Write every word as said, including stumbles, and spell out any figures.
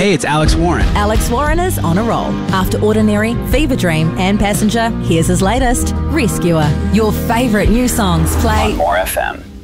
Hey, it's Alex Warren. Alex Warren is on a roll. After Ordinary, Fever Dream and Passenger, here's his latest, Rescuer. Your favourite new songs play on More F M.